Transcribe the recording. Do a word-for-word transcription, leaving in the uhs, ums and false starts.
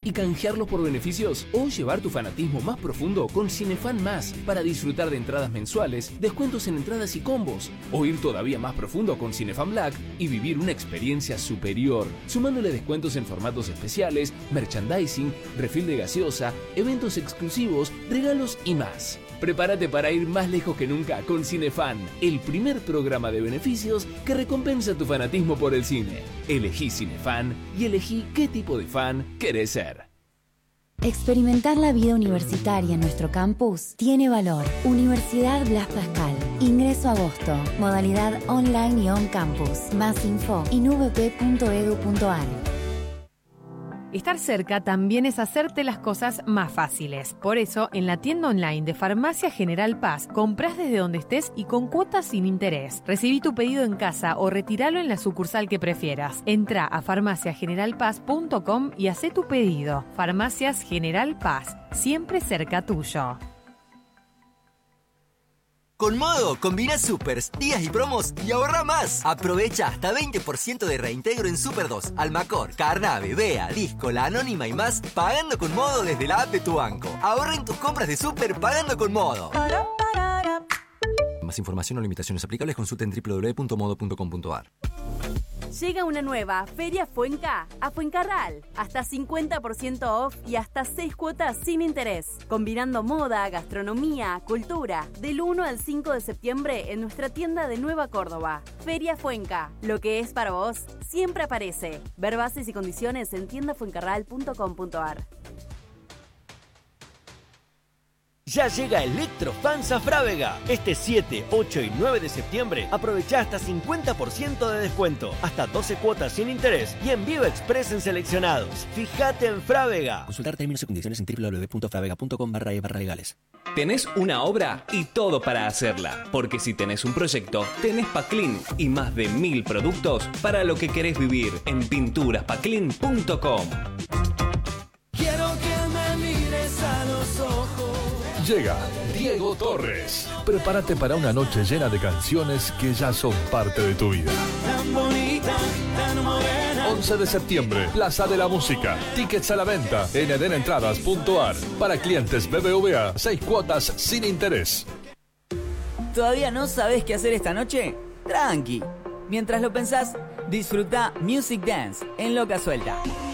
y canjearlos por beneficios, o llevar tu fanatismo más profundo con Cinefan Más para disfrutar de entradas mensuales, descuentos en entradas y combos, o ir todavía más profundo con Cinefan Black y vivir una experiencia superior, sumándole descuentos en formatos especiales, merchandising, refill de gaseosa, eventos exclusivos, regalos y más. Prepárate para ir más lejos que nunca con Cinefan, el primer programa de beneficios que recompensa tu fanatismo por el cine. Elegí Cinefan y elegí qué tipo de fan querés ser. Experimentar la vida universitaria en nuestro campus tiene valor. Universidad Blas Pascal. Ingreso agosto. Modalidad online y on campus. Más info en u v p punto e d u punto a r. Estar cerca también es hacerte las cosas más fáciles. Por eso, en la tienda online de Farmacia General Paz, comprás desde donde estés y con cuotas sin interés. Recibí tu pedido en casa o retíralo en la sucursal que prefieras. Entra a farmacia general paz punto com y hacé tu pedido. Farmacias General Paz, siempre cerca tuyo. Con Modo, combina supers, días y promos y ahorra más. Aprovecha hasta veinte por ciento de reintegro en Super dos, Almacor, Carnave, Bea, Disco, La Anónima y más, pagando con Modo desde la app de tu banco. Ahorra en tus compras de Super pagando con Modo. Más información o limitaciones aplicables, consulta en doble u doble u doble u punto modo punto com punto a r. Llega una nueva Feria Fuenca a Fuencarral. Hasta cincuenta por ciento off y hasta seis cuotas sin interés. Combinando moda, gastronomía, cultura. Del uno al cinco de septiembre en nuestra tienda de Nueva Córdoba. Feria Fuenca. Lo que es para vos siempre aparece. Ver bases y condiciones en tienda fuencarral punto com punto a r. Ya llega Electrofans a Frávega. Este siete, ocho y nueve de septiembre aprovecha hasta cincuenta por ciento de descuento, hasta doce cuotas sin interés y envío express en seleccionados. Fíjate en Frávega. Consultar términos y condiciones en doble u doble u doble u punto fravega punto com barra e barra legales. Tenés una obra y todo para hacerla, porque si tenés un proyecto, tenés Paclin y más de mil productos para lo que querés vivir en pinturas paclin punto com. Quiero que me mires a los ojos. Llega Diego Torres. Prepárate para una noche llena de canciones que ya son parte de tu vida. Tan bonita, tan morena. once de septiembre, Plaza de la Música. Tickets a la venta en eden entradas punto a r. Para clientes B B V A, seis cuotas sin interés. ¿Todavía no sabes qué hacer esta noche? Tranqui. Mientras lo pensás, disfruta Music Dance en Loca Suelta.